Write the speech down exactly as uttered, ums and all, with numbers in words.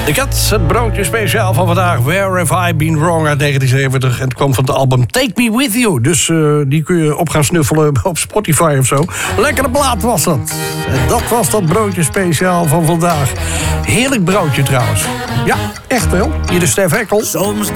De Cats, het broodje speciaal van vandaag. Where Have I Been Wrong uit negentien zeventig. En het kwam van het album Take Me With You. Dus uh, die kun je op gaan snuffelen op Spotify of zo. Lekkere plaat was dat. En dat was dat broodje speciaal van vandaag. Heerlijk broodje trouwens. Ja, echt wel. Hier de Stef Hekkel. Soms